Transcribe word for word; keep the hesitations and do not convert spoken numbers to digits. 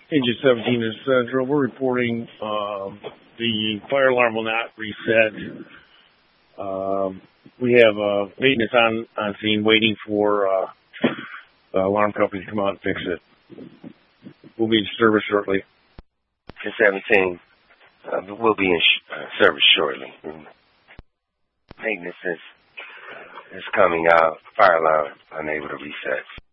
Engine seventeen is Central. We're reporting um, the fire alarm will not reset. Um, we have uh, maintenance on, on scene waiting for uh, the alarm company to come out and fix it. We'll be in service shortly. ten seventeen uh, will be in sh- uh, service shortly. Maintenance is, is coming out. Fire alarm unable to reset.